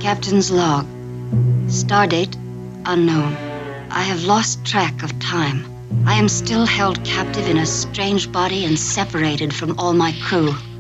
Captain's log. Stardate unknown. I have lost track of time. I am still held captive in a strange body and separated from all my crew.